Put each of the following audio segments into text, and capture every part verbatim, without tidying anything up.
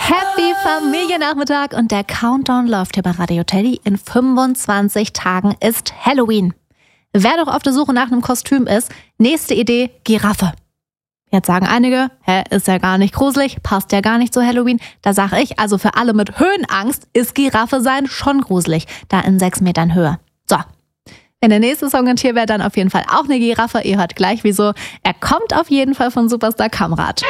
Happy Familiennachmittag und der Countdown läuft hier bei Radio Teddy. In fünfundzwanzig Tagen ist Halloween. Wer doch auf der Suche nach einem Kostüm ist, nächste Idee, Giraffe. Jetzt sagen einige, hä, ist ja gar nicht gruselig, passt ja gar nicht zu Halloween. Da sage ich, also für alle mit Höhenangst ist Giraffe sein schon gruselig, da in sechs Metern Höhe. So, wenn der nächste Song ein Tier wäre, dann auf jeden Fall auch eine Giraffe. Ihr hört gleich wieso. Er kommt auf jeden Fall von Superstar Kamrat.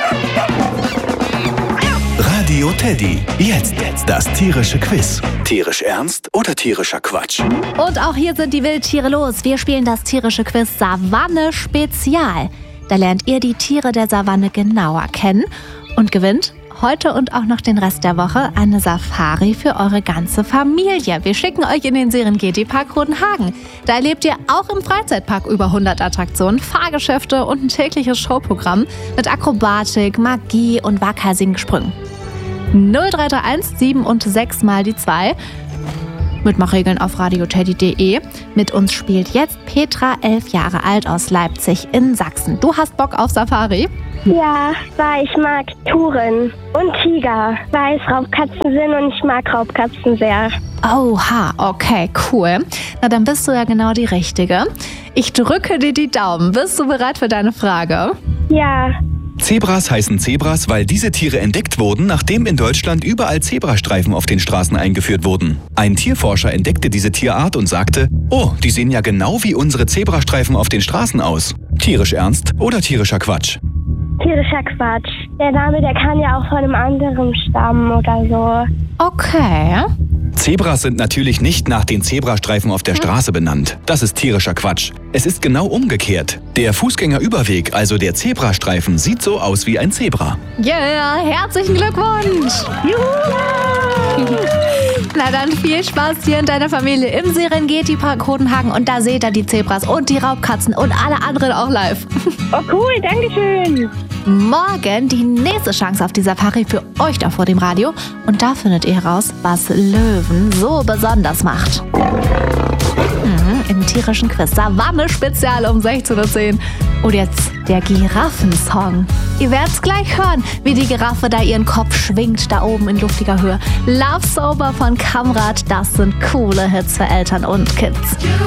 Radio Teddy. Jetzt, jetzt das tierische Quiz. Tierisch ernst oder tierischer Quatsch? Und auch hier sind die Wildtiere los. Wir spielen das tierische Quiz Savanne Spezial. Da lernt ihr die Tiere der Savanne genauer kennen und gewinnt heute und auch noch den Rest der Woche eine Safari für eure ganze Familie. Wir schicken euch in den Serengeti-Park Rodenhagen. Da erlebt ihr auch im Freizeitpark über hundert Attraktionen, Fahrgeschäfte und ein tägliches Showprogramm mit Akrobatik, Magie und waghalsigen Sprüngen. null drei drei eins sieben und sechs mal die zwei. Mitmachregeln auf radioteddy punkt de. Mit uns spielt jetzt Petra, elf Jahre alt, aus Leipzig in Sachsen. Du hast Bock auf Safari? Ja, weil ich mag Touren und Tiger, weil es Raubkatzen sind und ich mag Raubkatzen sehr. Oha, okay, cool. Na, dann bist du ja genau die Richtige. Ich drücke dir die Daumen. Bist du bereit für deine Frage? Ja. Zebras heißen Zebras, weil diese Tiere entdeckt wurden, nachdem in Deutschland überall Zebrastreifen auf den Straßen eingeführt wurden. Ein Tierforscher entdeckte diese Tierart und sagte, oh, die sehen ja genau wie unsere Zebrastreifen auf den Straßen aus. Tierisch ernst oder tierischer Quatsch? Tierischer Quatsch. Der Name, der kann ja auch von einem anderen stammen oder so. Okay. Zebras sind natürlich nicht nach den Zebrastreifen auf der Straße benannt. Das ist tierischer Quatsch. Es ist genau umgekehrt. Der Fußgängerüberweg, also der Zebrastreifen, sieht so aus wie ein Zebra. Yeah, herzlichen Glückwunsch! Juhu! Na dann viel Spaß dir und deiner Familie im Serengeti-Park Rodenhagen und da seht ihr die Zebras und die Raubkatzen und alle anderen auch live. Oh cool, danke schön. Morgen die nächste Chance auf die Safari für euch da vor dem Radio und da findet ihr heraus, was Löwen so besonders macht. Mhm, im tierischen Quiz Savanne Spezial um sechzehn Uhr zehn. Und jetzt der Giraffensong. Ihr werdet's gleich hören, wie die Giraffe da ihren Kopf schwingt, da oben in luftiger Höhe. Love Sober von Kamrat, das sind coole Hits für Eltern und Kids.